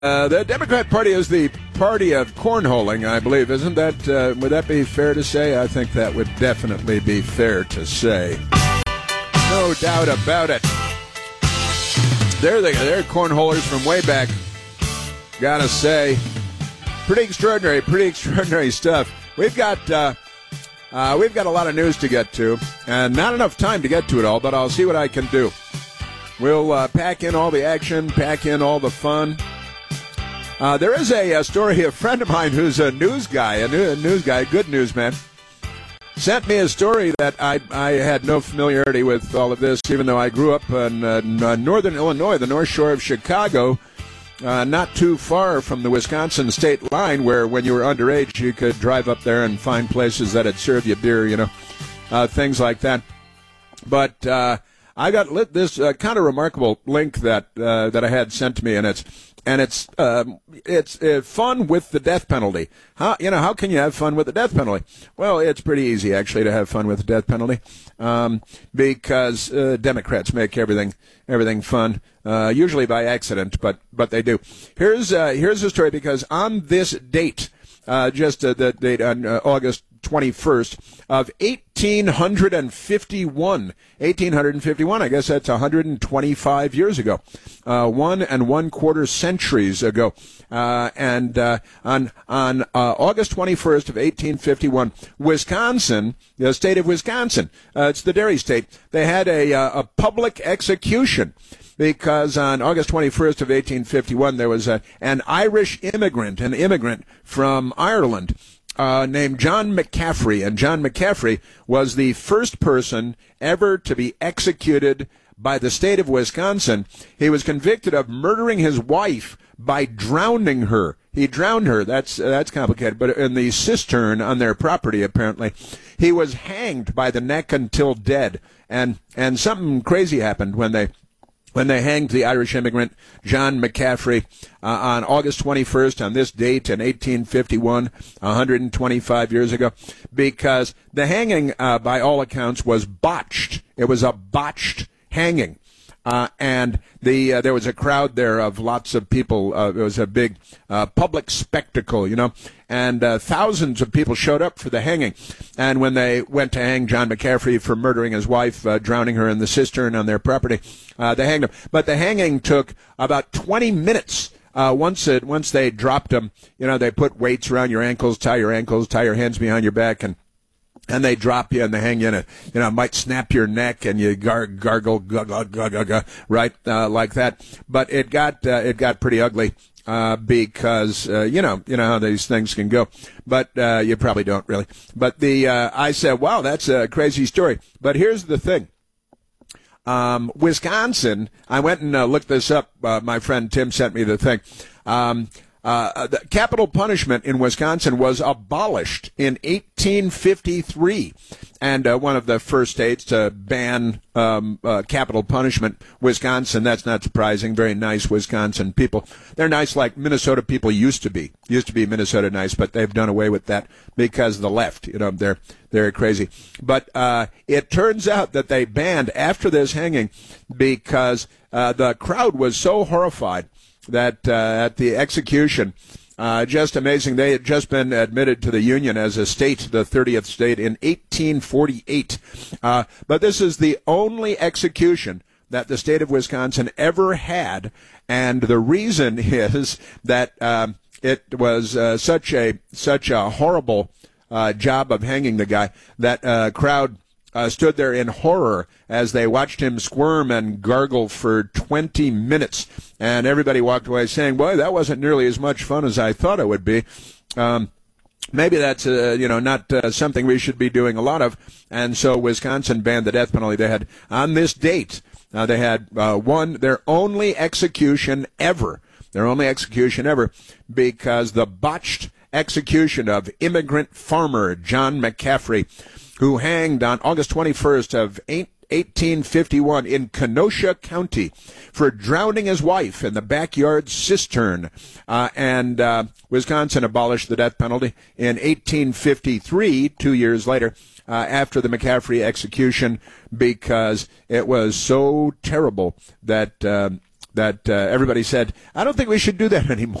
The Democrat Party is the party of cornholing, I believe. Isn't that, would that be fair to say? I think that would definitely be fair to say. No doubt about it. They're cornholers from way back. Gotta say, pretty extraordinary stuff. We've got a lot of news to get to, and not enough time to get to it all, but I'll see what I can do. We'll pack in all the action, pack in all the fun. There is a story. A friend of mine who's a news guy, a good newsman, sent me a story that I had no familiarity with all of this, even though I grew up in northern Illinois, the North Shore of Chicago, not too far from the Wisconsin state line, where when you were underage, you could drive up there and find places that'd serve you beer, things like that. But I got this kind of remarkable link that I had sent to me, and it's fun with the death penalty. How can you have fun with the death penalty? Well, it's pretty easy actually to have fun with the death penalty, because Democrats make everything fun, usually by accident, but they do. Here's a story, because on this date, the date on August 21st of 1851, I guess that's 125 years ago, 1 1/4 centuries ago, and on August 21st of 1851, Wisconsin, the state of Wisconsin, it's the dairy state, they had a public execution, because on August 21st of 1851, there was an Irish immigrant, from Ireland, named John McCaffrey, and John McCaffrey was the first person ever to be executed by the state of Wisconsin. He was convicted of murdering his wife by drowning her. He drowned her. That's complicated, but in the cistern on their property, apparently. He was hanged by the neck until dead, and something crazy happened when they hanged the Irish immigrant, John McCaffrey, on August 21st, on this date in 1851, 125 years ago, because the hanging, by all accounts, was botched. It was a botched hanging. And there was a crowd there of lots of people. It was a big public spectacle, and thousands of people showed up for the hanging. And when they went to hang John McCaffrey for murdering his wife, drowning her in the cistern on their property, they hanged him. But the hanging took about 20 minutes. Once they dropped him, they put weights around your ankles, tie your hands behind your back, and they drop you and they hang you in it. Might snap your neck and you gargle, right, like that. But it got pretty ugly, because, you know how these things can go. But, you probably don't really. But I said, wow, that's a crazy story. But here's the thing. Wisconsin, I went and looked this up. My friend Tim sent me the thing. The capital punishment in Wisconsin was abolished in 1853, and one of the first states to ban capital punishment, Wisconsin. That's not surprising. Very nice Wisconsin people. They're nice like Minnesota people used to be. Used to be Minnesota nice, but they've done away with that because of the left. They're crazy. But it turns out that they banned after this hanging because the crowd was so horrified that at the execution, just amazing. They had just been admitted to the Union as a state, the 30th state, in 1848. But this is the only execution that the state of Wisconsin ever had, and the reason is that it was such a horrible job of hanging the guy that crowd stood there in horror as they watched him squirm and gargle for 20 minutes. And everybody walked away saying, boy, that wasn't nearly as much fun as I thought it would be. Maybe that's, not something we should be doing a lot of. And so Wisconsin banned the death penalty. They had, on this date, they had their only execution ever, because the botched execution of immigrant farmer John McCaffrey, who hanged on August 21st of 1851 in Kenosha County for drowning his wife in the backyard cistern. And Wisconsin abolished the death penalty in 1853, 2 years later, after the McCaffrey execution, because it was so terrible that that everybody said, I don't think we should do that anymore.